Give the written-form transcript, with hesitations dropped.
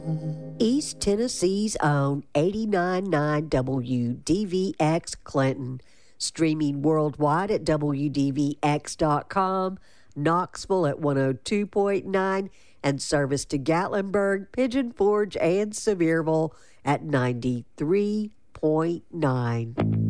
East Tennessee's own 89.9 WDVX Clinton, streaming worldwide at WDVX.com, Knoxville at 102.9, and service to Gatlinburg, Pigeon Forge, and Sevierville at 93.9.